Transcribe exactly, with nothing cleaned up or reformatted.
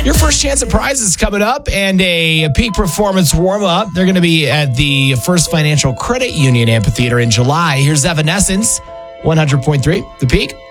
Your first chance at prizes coming up and a peak performance warm-up. They're going to be at the First Financial Credit Union Amphitheater in July. Here's Evanescence, one hundred point three, The Peak.